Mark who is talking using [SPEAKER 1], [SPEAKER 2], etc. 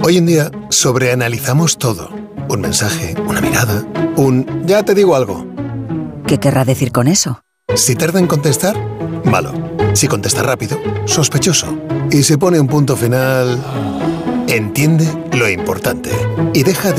[SPEAKER 1] Hoy en día sobreanalizamos todo. Un mensaje, una mirada, ya te digo algo.
[SPEAKER 2] ¿Qué querrá decir con eso?
[SPEAKER 1] Si tarda en contestar, malo. Si contesta rápido, sospechoso. Y si pone un punto final, entiende lo importante. Y deja de